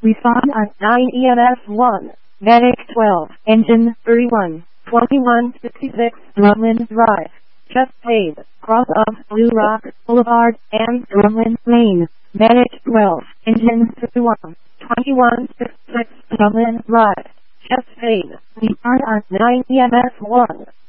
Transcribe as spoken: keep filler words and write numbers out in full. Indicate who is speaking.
Speaker 1: Respond on nine E M S one. Medic twelve. Engine thirty-one. twenty-one sixty-six Drumlin Drive. Chesapeake, cross of Blue Rock Boulevard and Drumlin Lane. Medic twelve. Engine thirty-one. twenty-one sixty-six Drumlin Drive. Chesapeake. Respond on nine E M S one.